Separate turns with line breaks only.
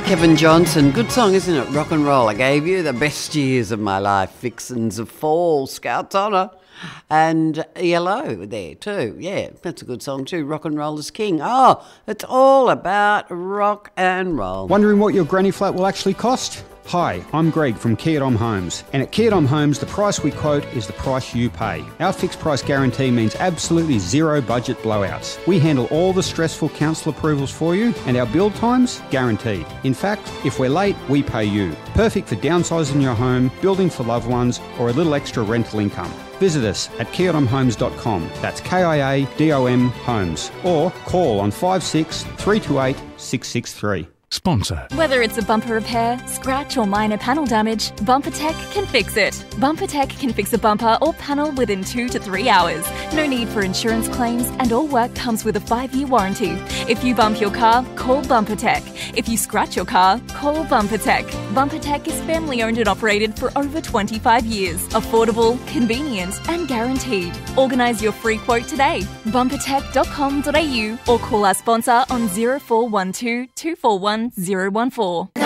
Kevin Johnson. Good song, isn't it? Rock and roll. I gave you the best years of my life. Vixens of Fall, Scout's Honour, and Yellow there too. Yeah, that's a good song too. Rock and Roll is King. Oh, it's all about rock and roll.
Wondering what your granny flat will actually cost? Hi, I'm Greg from Kia Dom Homes, and at Kia Dom Homes the price we quote is the price you pay. Our fixed price guarantee means absolutely zero budget blowouts. We handle all the stressful council approvals for you, and our build times guaranteed. In fact, if we're late, we pay you. Perfect for downsizing your home, building for loved ones, or a little extra rental income. Visit us at kiadomhomes.com. That's KIADOM Homes, or call on 56 328 663.
Sponsor.
Whether it's a bumper repair, scratch or minor panel damage, BumperTech can fix it. BumperTech can fix a bumper or panel within 2 to 3 hours. No need for insurance claims, and all work comes with a 5-year warranty. If you bump your car, call BumperTech. If you scratch your car, call BumperTech. BumperTech is family owned and operated for over 25 years. Affordable, convenient and guaranteed. Organise your free quote today. Bumpertech.com.au or call our sponsor on 0412 241 014.